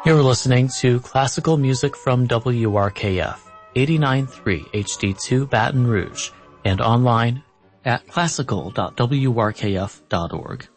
You're listening to classical music from WRKF, 89.3 HD2 Baton Rouge, and online at classical.wrkf.org.